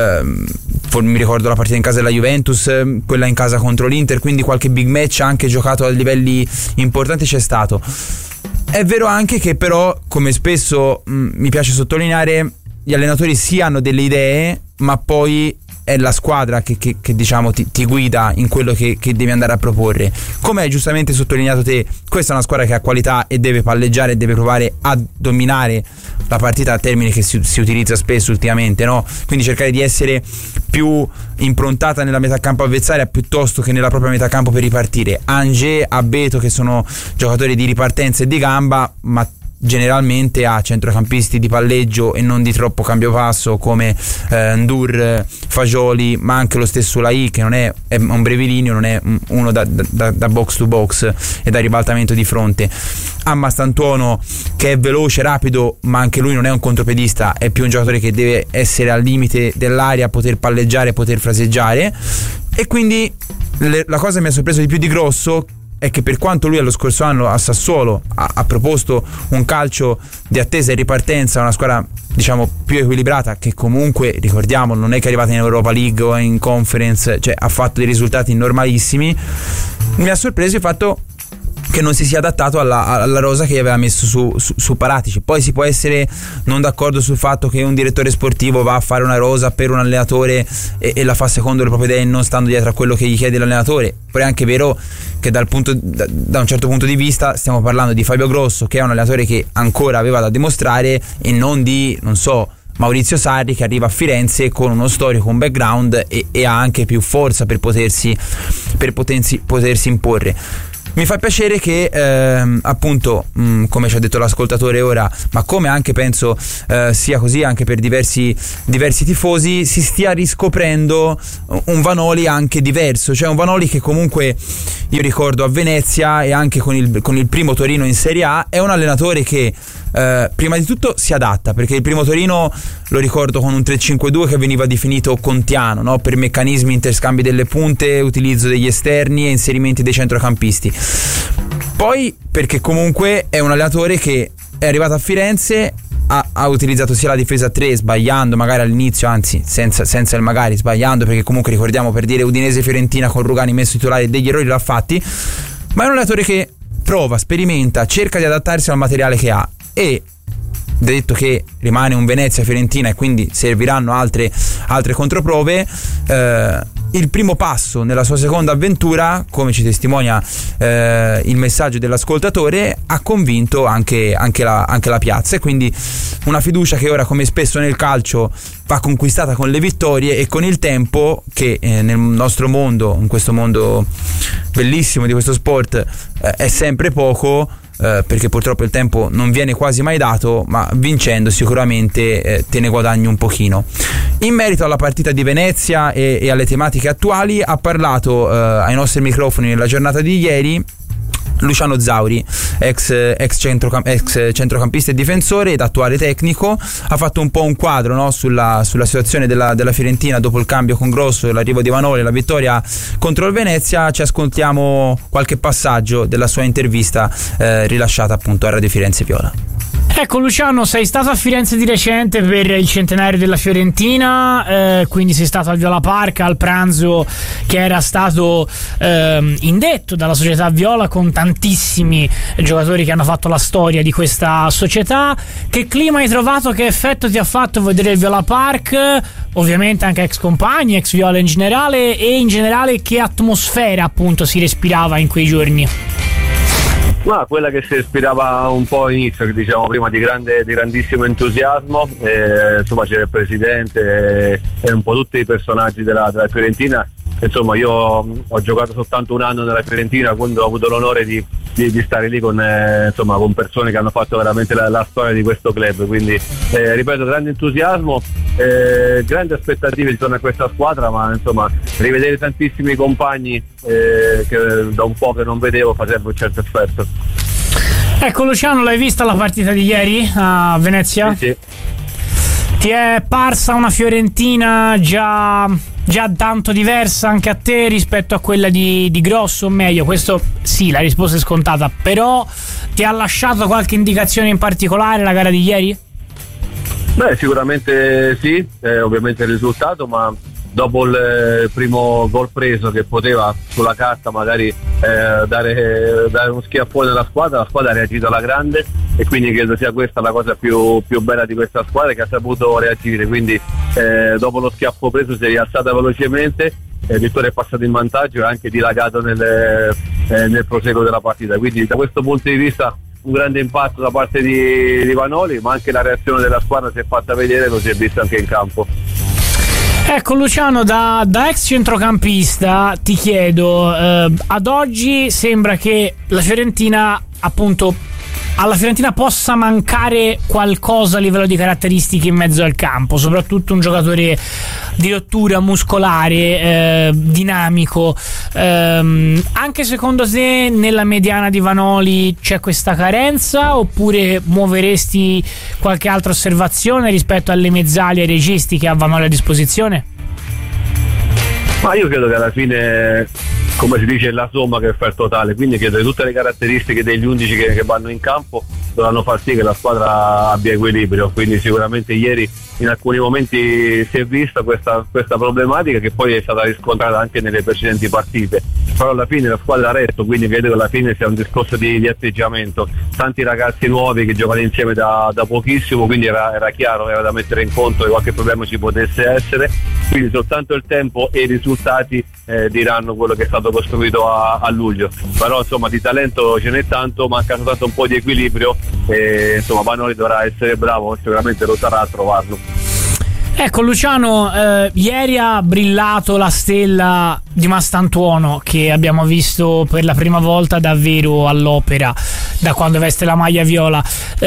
Mi ricordo la partita in casa della Juventus, quella in casa contro l'Inter, quindi qualche big match anche giocato a livelli importanti c'è stato. È vero anche che però, come spesso mi piace sottolineare, gli allenatori sì hanno delle idee, ma poi è la squadra che diciamo ti guida in quello che devi andare a proporre. Come hai giustamente sottolineato te, questa è una squadra che ha qualità e deve palleggiare e deve provare a dominare la partita, termine che si utilizza spesso ultimamente, no? Quindi cercare di essere più improntata nella metà campo avversaria piuttosto che nella propria metà campo per ripartire. Angé, Abbeto, che sono giocatori di ripartenza e di gamba, ma generalmente ha centrocampisti di palleggio e non di troppo cambio passo come Ndur, Fagioli, ma anche lo stesso Lai, che non è un brevilineo, non è uno da box to box e da ribaltamento di fronte. Ha Mastantuono, che è veloce, rapido, ma anche lui non è un contropedista, è più un giocatore che deve essere al limite dell'area, poter palleggiare, poter fraseggiare. E quindi la cosa che mi ha sorpreso di più di Grosso è che, per quanto lui allo scorso anno a Sassuolo ha proposto un calcio di attesa e ripartenza, una squadra diciamo più equilibrata, che comunque ricordiamo non è che è arrivata in Europa League o in Conference, cioè ha fatto dei risultati normalissimi, mi ha sorpreso il fatto che non si sia adattato alla rosa che aveva messo su Paratici. Poi si può essere non d'accordo sul fatto che un direttore sportivo va a fare una rosa per un allenatore e la fa secondo le proprie idee, non stando dietro a quello che gli chiede l'allenatore. Però è anche vero che da un certo punto di vista stiamo parlando di Fabio Grosso, che è un allenatore che ancora aveva da dimostrare, e non di, non so, Maurizio Sarri, che arriva a Firenze con uno storico, un background e ha anche più forza per potersi imporre. Mi fa piacere che appunto come ci ha detto l'ascoltatore ora, ma come anche penso sia così anche per diversi tifosi, si stia riscoprendo un Vanoli anche diverso, cioè un Vanoli che comunque io ricordo a Venezia e anche con il primo Torino in Serie A è un allenatore che prima di tutto si adatta, perché il primo Torino lo ricordo con un 3-5-2 che veniva definito contiano, no? Per meccanismi, interscambi delle punte, utilizzo degli esterni e inserimenti dei centrocampisti. Poi perché comunque è un allenatore che è arrivato a Firenze, ha utilizzato sia la difesa 3 sbagliando magari all'inizio, anzi senza il magari, sbagliando, perché comunque ricordiamo, per dire Udinese-Fiorentina con Rugani messo titolare, degli errori l'ha fatti, ma è un allenatore che prova, sperimenta, cerca di adattarsi al materiale che ha. E detto che rimane un Venezia-Fiorentina e quindi serviranno altre controprove, il primo passo nella sua seconda avventura, come ci testimonia il messaggio dell'ascoltatore, ha convinto anche la piazza, e quindi una fiducia che ora, come spesso nel calcio, va conquistata con le vittorie e con il tempo, che nel nostro mondo, in questo mondo bellissimo di questo sport, è sempre poco, perché purtroppo il tempo non viene quasi mai dato, ma vincendo sicuramente te ne guadagni un pochino. In merito alla partita di Venezia e alle tematiche attuali, ha parlato ai nostri microfoni nella giornata di ieri Luciano Zauri, ex centrocampista e difensore ed attuale tecnico. Ha fatto un po' un quadro, no, sulla situazione della Fiorentina dopo il cambio con Grosso, l'arrivo di Vanoli e la vittoria contro il Venezia. Ci ascoltiamo qualche passaggio della sua intervista rilasciata appunto a Radio Firenze Viola. Ecco Luciano, sei stato a Firenze di recente per il centenario della Fiorentina, quindi sei stato al Viola Park al pranzo che era stato indetto dalla società Viola con tantissimi giocatori che hanno fatto la storia di questa società. Che clima hai trovato, che effetto ti ha fatto vedere il Viola Park? Ovviamente anche ex compagni, ex Viola in generale, e in generale che atmosfera appunto si respirava in quei giorni? Ma quella che si respirava un po' all'inizio, che diciamo prima, di grandissimo entusiasmo, insomma c'era il presidente e un po' tutti i personaggi della Fiorentina. Insomma io ho giocato soltanto un anno nella Fiorentina, quindi ho avuto l'onore di stare lì con persone che hanno fatto veramente la storia di questo club, quindi ripeto, grande entusiasmo, grandi aspettative intorno a questa squadra, ma insomma rivedere tantissimi compagni che da un po' che non vedevo faceva un certo effetto. Ecco Luciano, l'hai vista la partita di ieri a Venezia? Sì. Ti è parsa una Fiorentina già tanto diversa anche a te rispetto a quella di Grosso, o meglio, questo sì, la risposta è scontata, però ti ha lasciato qualche indicazione in particolare la gara di ieri? Beh, sicuramente sì, ovviamente il risultato, ma dopo il primo gol preso, che poteva sulla carta magari dare uno schiaffone alla squadra, la squadra ha reagito alla grande, e quindi credo sia questa la cosa più bella di questa squadra, che ha saputo reagire, quindi dopo lo schiaffo preso si è rialzata velocemente, Vittoria è passato in vantaggio e ha anche dilagato nel proseguo della partita, quindi da questo punto di vista un grande impatto da parte di Vanoli, ma anche la reazione della squadra si è fatta vedere, lo si è visto anche in campo. Ecco Luciano, da ex centrocampista ti chiedo, ad oggi sembra che la Fiorentina, appunto, alla Fiorentina possa mancare qualcosa a livello di caratteristiche in mezzo al campo, soprattutto un giocatore di rottura muscolare, dinamico. Anche secondo te nella mediana di Vanoli c'è questa carenza, oppure muoveresti qualche altra osservazione rispetto alle mezzali e ai registi che ha Vanoli a disposizione? Ma io credo che alla fine, come si dice, è la somma che fa il totale, quindi credo che tutte le caratteristiche degli 11 che vanno in campo dovranno far sì che la squadra abbia equilibrio, quindi sicuramente ieri in alcuni momenti si è vista questa problematica, che poi è stata riscontrata anche nelle precedenti partite, però alla fine la squadra ha retto, quindi credo che alla fine sia un discorso di atteggiamento, tanti ragazzi nuovi che giocano insieme da pochissimo, quindi era chiaro, era da mettere in conto che qualche problema ci potesse essere, quindi soltanto il tempo e i risultati diranno quello che è stato costruito a luglio, però insomma di talento ce n'è tanto, manca soltanto un po' di equilibrio e insomma Vanoli dovrà essere bravo, sicuramente lo sarà a trovarlo. Ecco Luciano, ieri ha brillato la stella di Mastantuono, che abbiamo visto per la prima volta davvero all'opera da quando veste la maglia viola.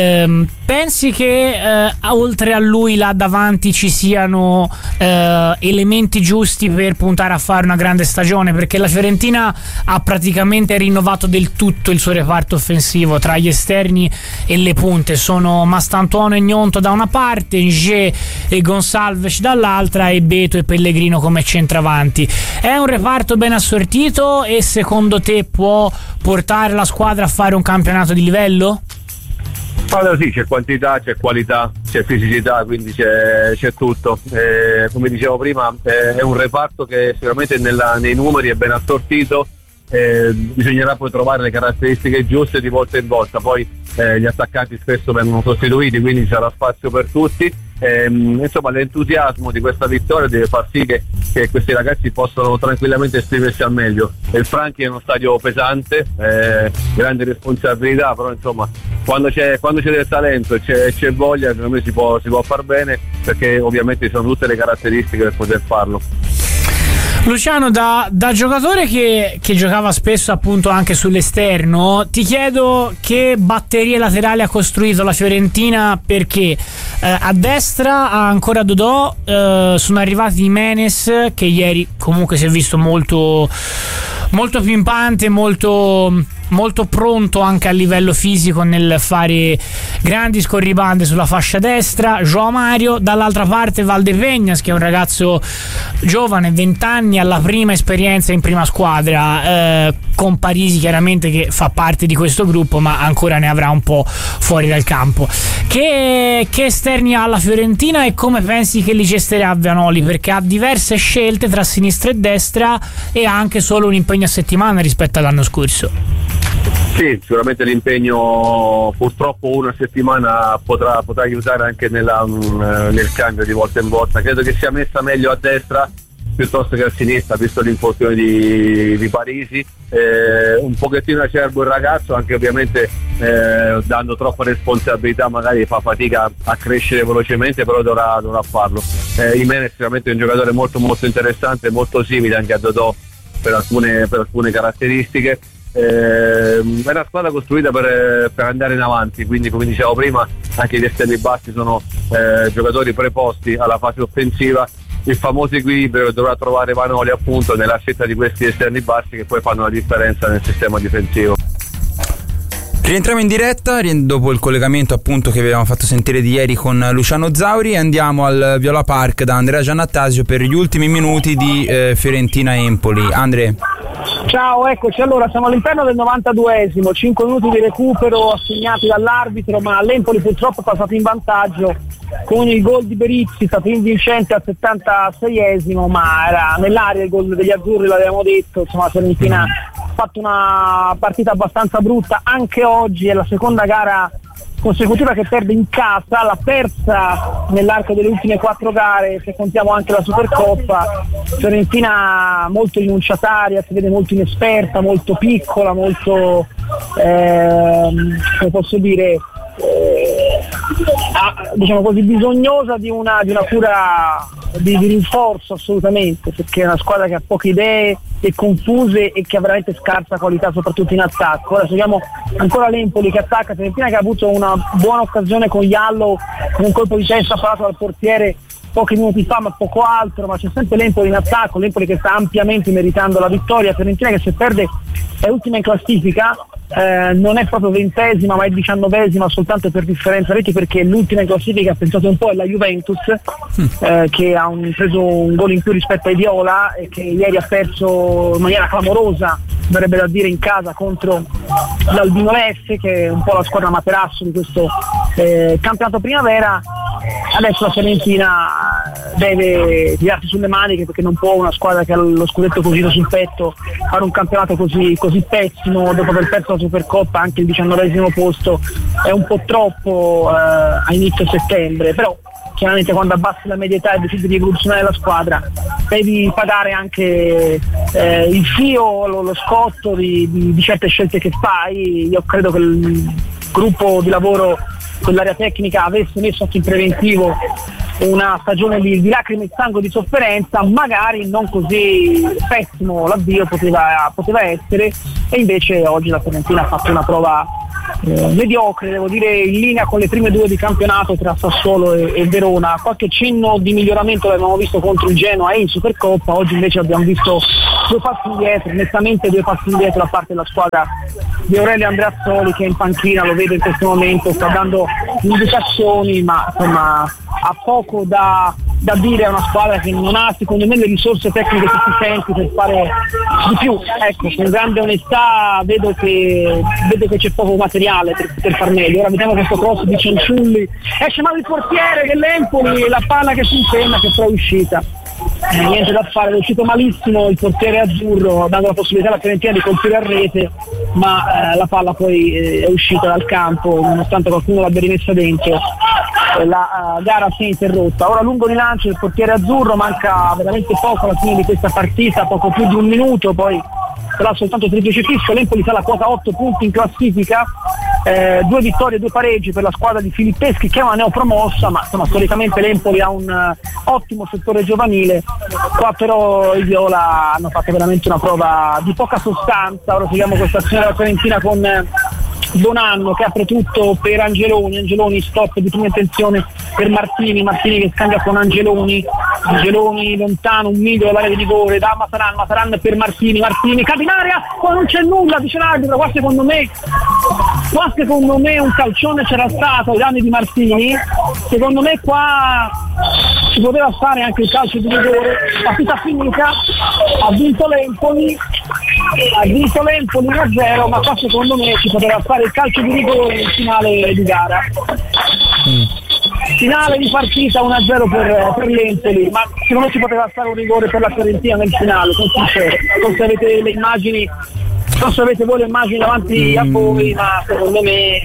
Pensi che oltre a lui là davanti ci siano elementi giusti per puntare a fare una grande stagione? Perché la Fiorentina ha praticamente rinnovato del tutto il suo reparto offensivo, tra gli esterni e le punte sono Mastantuono e Gnonto da una parte, Nge e Gonsalves dall'altra, e Beto e Pellegrino come centravanti. È un reparto ben assortito e secondo te può portare la squadra a fare un campionato di livello? Allora sì, c'è quantità, c'è qualità, c'è fisicità, quindi c'è tutto. Come dicevo prima, è un reparto che sicuramente nei numeri è ben assortito, bisognerà poi trovare le caratteristiche giuste di volta in volta, poi gli attaccanti spesso vengono sostituiti, quindi ci sarà spazio per tutti. Insomma l'entusiasmo di questa vittoria deve far sì che questi ragazzi possano tranquillamente esprimersi al meglio. Il Franchi è uno stadio pesante, grande responsabilità, però insomma quando c'è del talento e c'è voglia, secondo me si può far bene, perché ovviamente ci sono tutte le caratteristiche per poter farlo. Luciano, da giocatore che giocava spesso appunto anche sull'esterno, ti chiedo che batterie laterali ha costruito la Fiorentina, perché a destra ha ancora Dodò, sono arrivati Jimenez che ieri comunque si è visto molto molto pimpante, molto molto pronto anche a livello fisico nel fare grandi scorribande sulla fascia destra, João Mario. Dall'altra parte Valdepeñas, che è un ragazzo giovane, 20 anni, alla prima esperienza in prima squadra, con Parisi chiaramente che fa parte di questo gruppo ma ancora ne avrà un po' fuori dal campo. Che esterni ha la Fiorentina e come pensi che li gesterà Vanoli? Perché ha diverse scelte tra sinistra e destra e ha anche solo un impegno a settimana rispetto all'anno scorso. Sì, sicuramente l'impegno purtroppo una settimana potrà aiutare anche nel cambio di volta in volta. Credo che sia messa meglio a destra piuttosto che a sinistra, visto l'infortunio di Parisi. Un pochettino acerbo il ragazzo, anche ovviamente dando troppa responsabilità magari fa fatica a crescere velocemente, però dovrà farlo. Jimenez sicuramente è un giocatore molto molto interessante, molto simile anche a Dodò per alcune caratteristiche. È una squadra costruita per andare in avanti, quindi come dicevo prima anche gli esterni bassi sono giocatori preposti alla fase offensiva. Il famoso equilibrio dovrà trovare Vanoli appunto nella scelta di questi esterni bassi che poi fanno la differenza nel sistema difensivo. Rientriamo in diretta dopo il collegamento appunto che avevamo fatto sentire di ieri con Luciano Zauri e andiamo al Viola Park da Andrea Giannattasio per gli ultimi minuti di Fiorentina-Empoli. Andre. Ciao, eccoci. Allora siamo all'interno del 92esimo, 5 minuti di recupero assegnati dall'arbitro, ma l'Empoli purtroppo è passato in vantaggio con il gol di Berizzi, stato invincente al 76esimo, ma era nell'aria il gol degli azzurri, l'avevamo detto. Insomma, la Fiorentina ha fatto una partita abbastanza brutta anche oggi, è la seconda gara consecutiva che perde in casa, la terza nell'arco delle ultime 4 gare se contiamo anche la Supercoppa. Fiorentina molto rinunciataria, si vede molto inesperta, molto piccola, molto come posso dire, diciamo così, bisognosa di una cura di rinforzo assolutamente, perché è una squadra che ha poche idee e confuse e che ha veramente scarsa qualità soprattutto in attacco. Ora seguiamo ancora l'Empoli che attacca, Fiorentina che ha avuto una buona occasione con Yallow, con un colpo di testa parato dal portiere pochi minuti fa, ma poco altro, ma c'è sempre l'Empoli in attacco, l'Empoli che sta ampiamente meritando la vittoria. Fiorentina che se perde è ultima in classifica, non è proprio 20esima ma è 19esima soltanto per differenza reti, perché l'ultima in classifica, pensate un po', è la Juventus che ha preso un gol in più rispetto ai Viola e che ieri ha perso in maniera clamorosa, verrebbe da dire, in casa contro l'Albino Leffe, che è un po' la squadra materasso di questo campionato primavera. Adesso la Fiorentina deve tirarsi sulle maniche, perché non può una squadra che ha lo scudetto così sul petto fare un campionato così pessimo dopo aver perso la Supercoppa. Anche il 19esimo posto è un po' troppo a inizio settembre, però chiaramente quando abbassi la media età e decidi di evoluzionare la squadra devi pagare anche il fio, lo scotto di certe scelte che fai. Io credo che il gruppo di lavoro dell'area tecnica avesse messo anche in preventivo una stagione di lacrime e sangue, di sofferenza, magari non così pessimo l'avvio poteva essere, e invece oggi la Fiorentina ha fatto una prova mediocre, devo dire, in linea con le prime 2 di campionato tra Sassuolo e Verona. Qualche cenno di miglioramento l'abbiamo visto contro il Genoa e in Supercoppa, oggi invece abbiamo visto 2 passi indietro, nettamente 2 passi indietro da parte della squadra di Aurelio Andreazzoli, che in panchina, lo vedo in questo momento, sta dando indicazioni, ma insomma ha poco da dire a una squadra che non ha secondo me le risorse tecniche sufficienti per fare di più. Ecco, con grande onestà vedo che c'è poco materiale per far meglio. Ora vediamo questo cross di Cianciulli, esce male il portiere dell'Empoli, la palla che si impegna, che però è uscita. Niente da fare, è uscito malissimo il portiere azzurro, dando la possibilità alla Fiorentina di colpire a rete, ma la palla poi è uscita dal campo nonostante qualcuno l'abbia rimessa dentro. La gara si è interrotta. Ora lungo rilancio del portiere azzurro, manca veramente poco alla fine di questa partita, poco più di un minuto, poi sarà soltanto triplice fischio. L'Empoli sa la quota 8 punti in classifica, 2 vittorie e 2 pareggi per la squadra di Filippeschi, che è una neopromossa, ma insomma storicamente l'Empoli ha un ottimo settore giovanile. Qua però i Viola hanno fatto veramente una prova di poca sostanza. Ora seguiamo questa azione della Fiorentina con Bonanno che apre tutto per Angeloni, stop di prima intenzione per Martini che scambia con Angeloni lontano, un miglio dall'area di rigore, da Mataran per Martini cade in area, qua non c'è nulla, dice l'arbitro. Qua secondo me un calcione c'era stato ai danni di Martini, secondo me qua si poteva fare anche il calcio di rigore. Partita finita, ha vinto l'Empoli 1-0, ma qua secondo me si poteva fare il calcio di rigore in finale di gara. Finale di partita 1-0 per l'Empoli, ma secondo me si poteva fare un rigore per la Fiorentina nel finale, sono sincero. Non so se avete le immagini, non so se avete voi le immagini davanti a voi, ma secondo me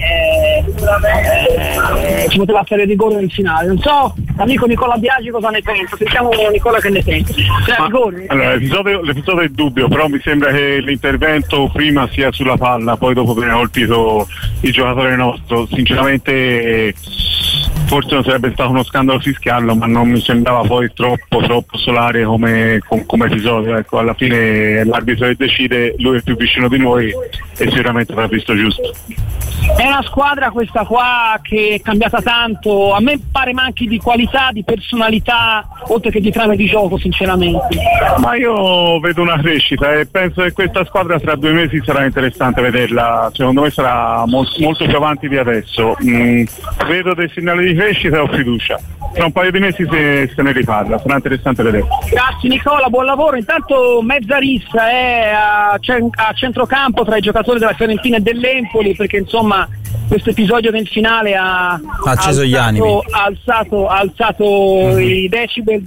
ci poteva fare il rigore nel finale. Non so, amico Nicola Biagi cosa ne pensa, sentiamo Nicola che ne pensa. Allora, l'episodio è dubbio, però mi sembra che l'intervento prima sia sulla palla, poi dopo viene colpito il giocatore nostro. Sinceramente forse non sarebbe stato uno scandalo fischiarlo, ma non mi sembrava poi troppo solare come episodio. Ecco, alla fine l'arbitro che decide, lui è più vicino di noi e sicuramente avrà visto giusto. È una squadra questa qua che è cambiata tanto, a me pare manchi di qualità, di personalità, oltre che di trame di gioco, sinceramente. Ma io vedo una crescita e penso che questa squadra tra 2 mesi sarà interessante vederla, secondo me sarà molto più avanti di adesso. Vedo dei segnali di crescita e ho fiducia. Tra un paio di mesi se ne riparla, sarà interessante vedere. Grazie Nicola, buon lavoro. Intanto mezza rissa a centrocampo tra i giocatori della Fiorentina e dell'Empoli, perché insomma questo episodio del finale ha acceso gli animi, ha alzato i decibel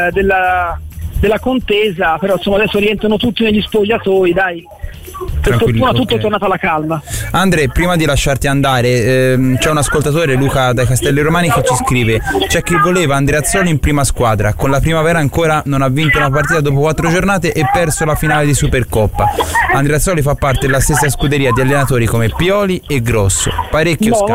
della contesa, però insomma adesso rientrano tutti negli spogliatoi, dai. Per fortuna tutto è tornato alla calma. Andre, prima di lasciarti andare, c'è un ascoltatore, Luca da Castelli Romani, che ci scrive: c'è chi voleva Andreazzoli in prima squadra, con la Primavera ancora non ha vinto una partita dopo 4 giornate e perso la finale di Supercoppa. Andreazzoli fa parte della stessa scuderia di allenatori come Pioli e Grosso, parecchio scarsi.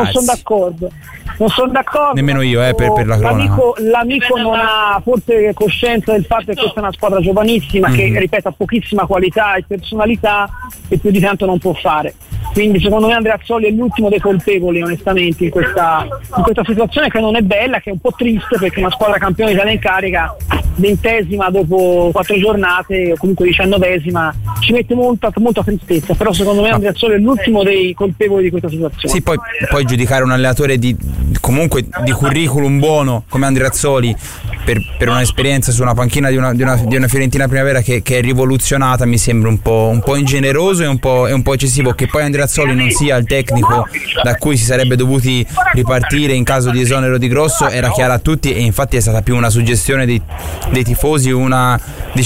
Non sono d'accordo. Nemmeno io, per la cronaca. L'amico non ha forse coscienza del fatto che questa è una squadra giovanissima che, ripeto, ha pochissima qualità e personalità e più di tanto non può fare. Quindi secondo me Andreazzoli è l'ultimo dei colpevoli, onestamente, in questa situazione che non è bella, che è un po' triste, perché una squadra campione Italia in carica, 20ª dopo 4 giornate o comunque 19ª, ci mette molta tristezza. Però secondo me Andreazzoli è l'ultimo dei colpevoli di questa situazione. Sì, poi giudicare un allenatore comunque di curriculum buono come Andreazzoli per un'esperienza su una panchina di una Fiorentina Primavera che è rivoluzionata mi sembra un po' ingeneroso e un po' eccessivo. Che poi Andreazzoli non sia il tecnico da cui si sarebbe dovuti ripartire in caso di esonero di Grosso era chiaro a tutti, e infatti è stata più una suggestione dei tifosi, uno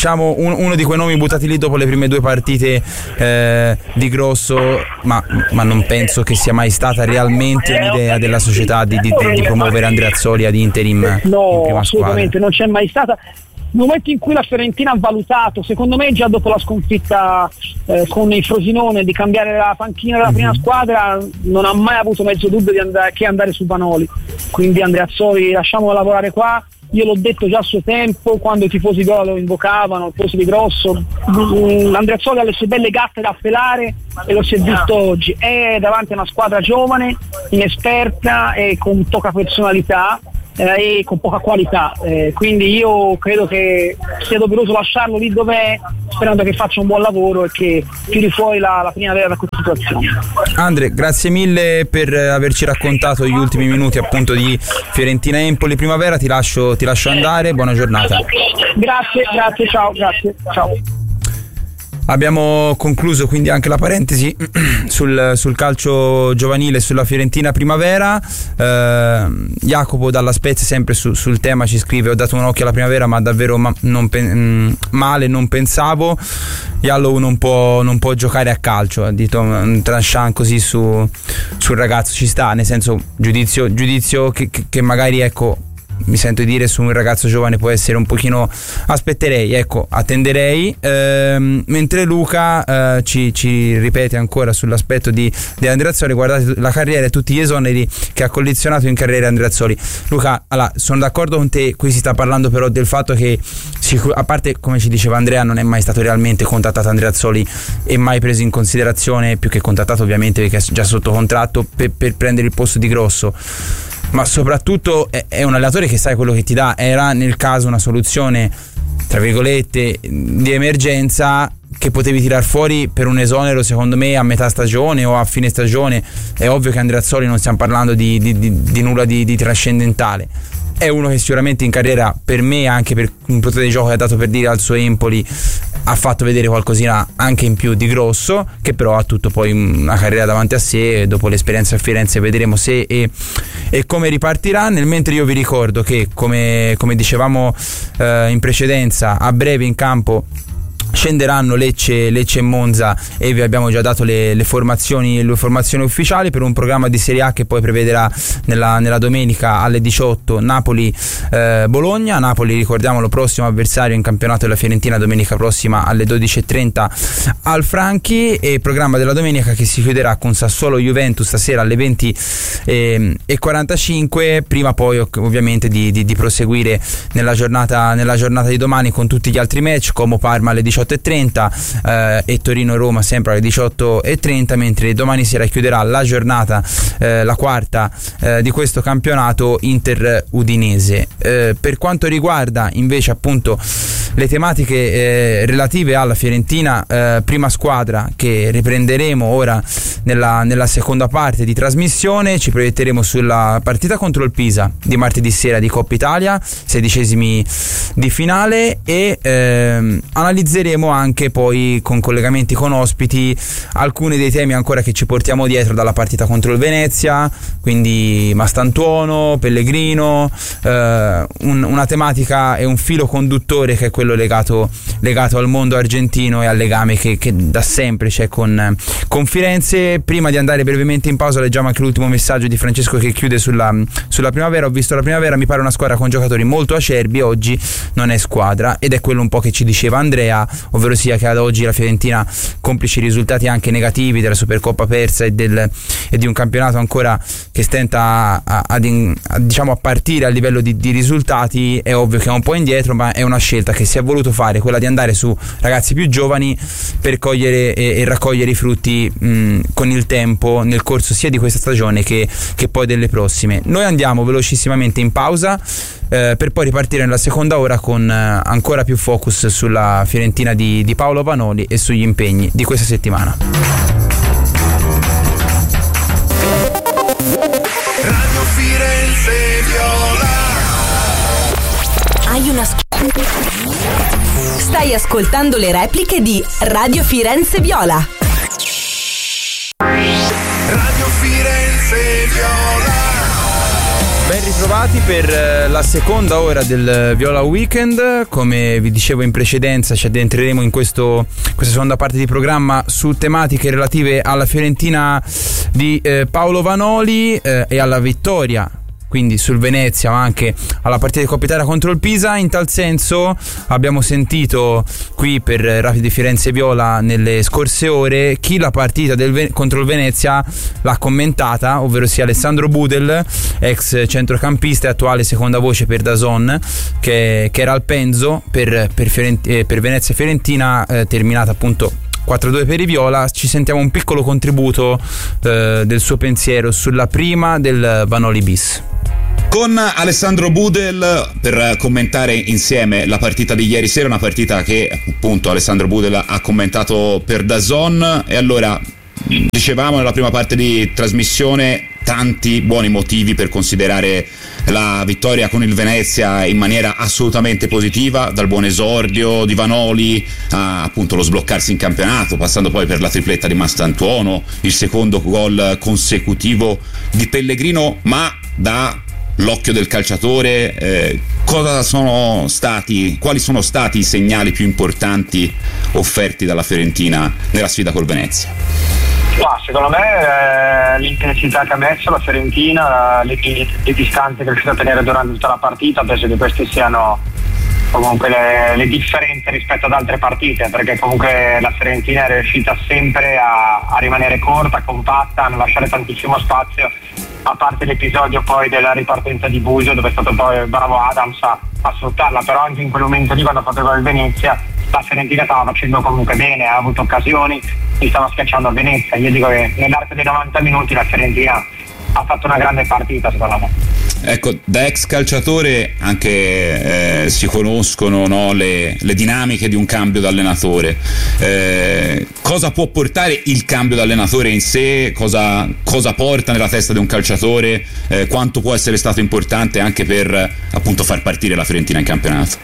di quei nomi buttati lì dopo le prime 2 partite di Grosso, ma non penso che sia mai stata realmente un'idea della società di promuovere Andreazzoli ad interim in prima squadra. Non c'è mai stata. Nel momento in cui la Fiorentina ha valutato, secondo me già dopo la sconfitta con il Frosinone, di cambiare la panchina della prima squadra, non ha mai avuto mezzo dubbio che andare su Vanoli. Quindi Andreazzoli lasciamolo lavorare qua. Io l'ho detto già a suo tempo, quando i tifosi Viola lo invocavano, i tifosi di Grosso. Andreazzoli ha le sue belle gatte da pelare e lo si è visto oggi. È davanti a una squadra giovane, inesperta e con poca personalità e con poca qualità, quindi io credo che sia doveroso lasciarlo lì dov'è, sperando che faccia un buon lavoro e che tiri fuori la Primavera da questa situazione. Andre, grazie mille per averci raccontato gli ultimi minuti appunto di Fiorentina Empoli Primavera. Ti lascio andare, buona giornata. Grazie, ciao. Abbiamo concluso quindi anche la parentesi sul calcio giovanile, sulla Fiorentina Primavera. Jacopo dalla Spezia sempre sul tema ci scrive: ho dato un occhio alla Primavera ma davvero male, non pensavo. Yallow non può giocare a calcio, ha detto un tranchant così sul ragazzo. Ci sta, nel senso, giudizio che magari, ecco, mi sento di dire, su un ragazzo giovane può essere un pochino, attenderei, mentre Luca ci ripete ancora sull'aspetto di Andreazzoli: guardate la carriera e tutti gli esoneri che ha collezionato in carriera Andreazzoli. Luca, allora, sono d'accordo con te, qui si sta parlando però del fatto che a parte, come ci diceva Andrea, non è mai stato realmente contattato Andreazzoli e mai preso in considerazione, più che contattato ovviamente perché è già sotto contratto, per prendere il posto di Grosso, ma soprattutto è un allenatore che sai quello che ti dà. Era nel caso una soluzione tra virgolette di emergenza che potevi tirar fuori per un esonero, secondo me a metà stagione o a fine stagione. È ovvio che Andreazzoli non stiamo parlando di nulla di trascendentale. È uno che sicuramente in carriera, per me, anche per un potere di gioco che ha dato per dire al suo Empoli, ha fatto vedere qualcosina anche in più di Grosso, che però ha tutto poi una carriera davanti a sé. Dopo l'esperienza a Firenze vedremo se e come ripartirà. Nel mentre io vi ricordo che come dicevamo in precedenza, a breve in campo scenderanno Lecce e Monza, e vi abbiamo già dato le formazioni ufficiali per un programma di Serie A che poi prevederà nella domenica alle 18 Napoli Bologna. Napoli, ricordiamolo, prossimo avversario in campionato della Fiorentina, domenica prossima alle 12:30 al Franchi, e programma della domenica che si chiuderà con Sassuolo Juventus stasera alle 20:45, prima poi ovviamente di proseguire nella giornata di domani con tutti gli altri match, Como Parma alle 18:30 e Torino-Roma sempre alle 18:30, mentre domani sera chiuderà la giornata, la quarta di questo campionato, Inter-Udinese. Per quanto riguarda invece appunto le tematiche relative alla Fiorentina, prima squadra, che riprenderemo ora nella seconda parte di trasmissione, ci proietteremo sulla partita contro il Pisa di martedì sera di Coppa Italia, 16esimi di finale, e analizzeremo anche poi con collegamenti con ospiti alcuni dei temi ancora che ci portiamo dietro dalla partita contro il Venezia, quindi Mastantuono, Pellegrino, una tematica e un filo conduttore che è quello legato al mondo argentino e al legame che da sempre c'è con Firenze. Prima di andare brevemente in pausa leggiamo anche l'ultimo messaggio di Francesco che chiude sulla Primavera. Ho visto la Primavera, mi pare una squadra con giocatori molto acerbi, oggi non è squadra, ed è quello un po' che ci diceva Andrea, ovvero sia che ad oggi la Fiorentina, complici risultati anche negativi della Supercoppa persa e di un campionato ancora che stenta a partire a livello di risultati, è ovvio che è un po' indietro, ma è una scelta che si è voluto fare, quella di andare su ragazzi più giovani per cogliere e raccogliere i frutti con il tempo nel corso sia di questa stagione che poi delle prossime. Noi andiamo velocissimamente in pausa per poi ripartire nella seconda ora con ancora più focus sulla Fiorentina di Paolo Vanoli e sugli impegni di questa settimana. Radio Firenze Viola. Hai una Stai ascoltando le repliche di Radio Firenze Viola. Radio Firenze Viola. Ben ritrovati per la seconda ora del Viola Weekend. Come vi dicevo in precedenza, ci addentreremo in questa seconda parte di programma su tematiche relative alla Fiorentina di Paolo Vanoli e alla vittoria, quindi sul Venezia, ma anche alla partita di Coppa Italia contro il Pisa. In tal senso abbiamo sentito qui per Rapidi Firenze Viola nelle scorse ore chi la partita contro il Venezia l'ha commentata, ovvero sia Alessandro Budel, ex centrocampista e attuale seconda voce per DAZN, che era al Penzo per Venezia Fiorentina, terminata appunto 4-2 per i Viola. Ci sentiamo un piccolo contributo del suo pensiero sulla prima del Vanoli bis. Con Alessandro Budel per commentare insieme la partita di ieri sera, una partita che appunto Alessandro Budel ha commentato per DAZN. E allora, dicevamo nella prima parte di trasmissione, tanti buoni motivi per considerare la vittoria con il Venezia in maniera assolutamente positiva, dal buon esordio di Vanoli a appunto lo sbloccarsi in campionato, passando poi per la tripletta di Mastantuono, il secondo gol consecutivo di Pellegrino. Ma dall'occhio del calciatore, quali sono stati i segnali più importanti offerti dalla Fiorentina nella sfida col Venezia? Secondo me l'intensità che ha messo la Fiorentina, le distanze che è riuscita a tenere durante tutta la partita, penso che queste siano comunque le differenze rispetto ad altre partite, perché comunque la Fiorentina è riuscita sempre a rimanere corta, compatta, a non lasciare tantissimo spazio, a parte l'episodio poi della ripartenza di Busio dove è stato poi bravo Adams a sfruttarla, però anche in quel momento lì, quando ha fatto gol Venezia, la Fiorentina stava facendo comunque bene, ha avuto occasioni, si stava schiacciando a Venezia. Io dico che nell'arco dei 90 minuti la Fiorentina ha fatto una grande partita, secondo me. Ecco, da ex calciatore anche si conoscono, no, le dinamiche di un cambio d'allenatore. Cosa può portare il cambio d'allenatore in sé? Cosa porta nella testa di un calciatore? Quanto può essere stato importante anche per appunto far partire la Fiorentina in campionato?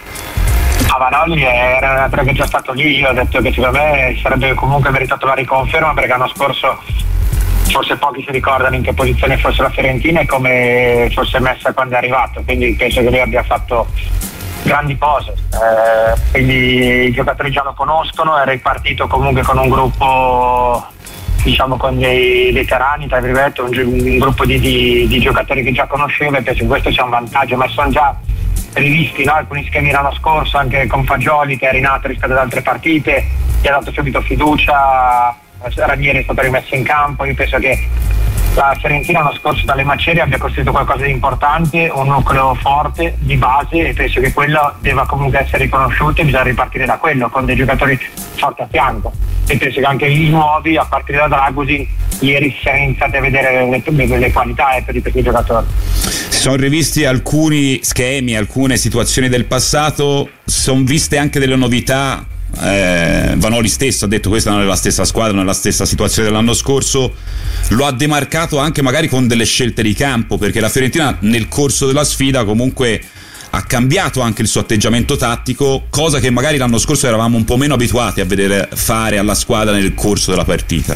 Vanoli era un allenatore che è già stato lì. Io ho detto che secondo me sarebbe comunque meritato la riconferma, perché l'anno scorso forse pochi si ricordano in che posizione fosse la Fiorentina e come fosse messa quando è arrivato, quindi penso che lui abbia fatto grandi cose, quindi i giocatori già lo conoscono, è ripartito comunque con un gruppo, diciamo, con dei veterani, tra virgolette, un gruppo di giocatori che già conosceva, e penso che questo sia un vantaggio, ma sono già rivisti, no? Alcuni schemi l'anno scorso anche con Fagioli, che è rinato rispetto ad altre partite, gli ha dato subito fiducia. Ranieri è stato rimesso in campo. Io penso che la Fiorentina l'anno scorso dalle macerie abbia costruito qualcosa di importante, un nucleo forte di base, e penso che quello debba comunque essere riconosciuto e bisogna ripartire da quello, con dei giocatori forti a fianco, e penso che anche i nuovi, a partire da Dragusin, ieri si è iniziato a vedere le qualità di questi giocatori. Si sono rivisti alcuni schemi, alcune situazioni del passato, sono viste anche delle novità. Vanoli stesso ha detto questa non è la stessa squadra, non è la stessa situazione dell'anno scorso, lo ha demarcato anche magari con delle scelte di campo, perché la Fiorentina nel corso della sfida comunque ha cambiato anche il suo atteggiamento tattico, cosa che magari l'anno scorso eravamo un po' meno abituati a vedere fare alla squadra nel corso della partita.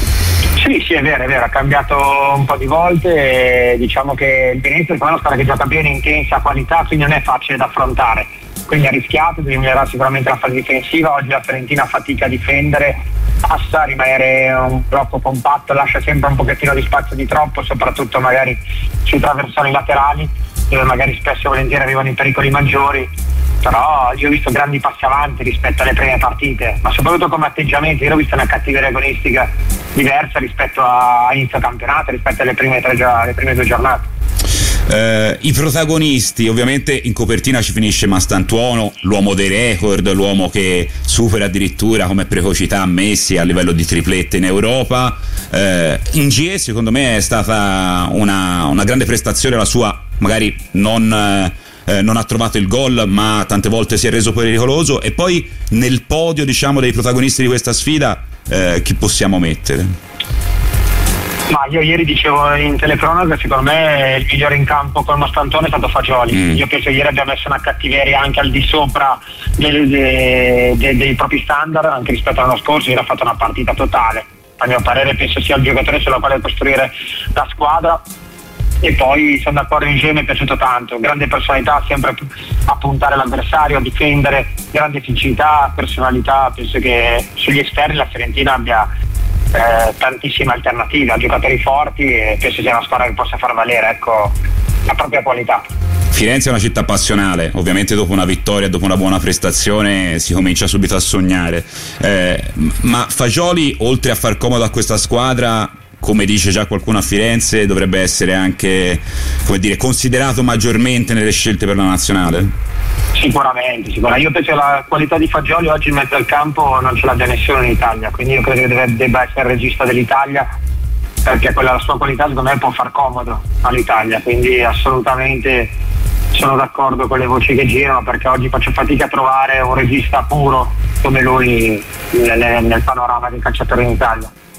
Sì, è vero, ha cambiato un po' di volte, diciamo che il Venezia è una squadra che gioca bene, intensa, qualità, quindi non è facile da affrontare, quindi ha rischiato, deve migliorare sicuramente la fase difensiva. Oggi la Fiorentina fatica a difendere, passa a rimanere un blocco compatto, lascia sempre un pochettino di spazio di troppo, soprattutto magari sui traversoni laterali, dove magari spesso e volentieri arrivano i pericoli maggiori, però io ho visto grandi passi avanti rispetto alle prime partite, ma soprattutto come atteggiamento. Io ho visto una cattiveria agonistica diversa rispetto a inizio campionato, rispetto alle prime 2 giornate. I protagonisti, ovviamente in copertina ci finisce Mastantuono, l'uomo dei record, l'uomo che supera addirittura come precocità Messi a livello di triplette in Europa. In GE secondo me è stata una grande prestazione la sua, magari non ha trovato il gol, ma tante volte si è reso pericoloso. E poi nel podio, diciamo, dei protagonisti di questa sfida, chi possiamo mettere? Ma io ieri dicevo in telecronaca che secondo me il migliore in campo con Mastantone è stato Fagioli. Io penso che ieri abbia messo una cattiveria anche al di sopra dei propri standard, anche rispetto all'anno scorso. Ieri ha fatto una partita totale, a mio parere penso sia il giocatore sulla quale costruire la squadra. E poi sono d'accordo, insieme mi è piaciuto tanto, grande personalità, sempre a puntare l'avversario, a difendere, grande fisicità, personalità. Penso che sugli esterni la Fiorentina abbia tantissime alternative, ha giocatori forti, e penso sia una squadra che possa far valere, ecco, la propria qualità. Firenze è una città passionale, ovviamente dopo una vittoria, dopo una buona prestazione si comincia subito a sognare, ma Fagioli, oltre a far comodo a questa squadra, come dice già qualcuno a Firenze, dovrebbe essere anche, come dire, considerato maggiormente nelle scelte per la nazionale? Sicuramente. Io penso che la qualità di Fagioli oggi in mezzo al campo non ce l'abbia nessuno in Italia, quindi io credo che debba essere il regista dell'Italia, perché quella la sua qualità secondo me può far comodo all'Italia, quindi assolutamente sono d'accordo con le voci che girano, perché oggi faccio fatica a trovare un regista puro come lui nel panorama dei calciatori in Italia.